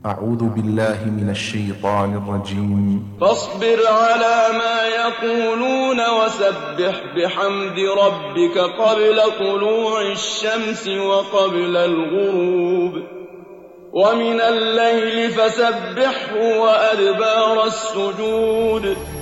أعوذ بالله من الشيطان الرجيم. فاصبر على ما يقولون وسبح بحمد ربك قبل طلوع الشمس وقبل الغروب، ومن الليل فسبحه وأدبار السجود.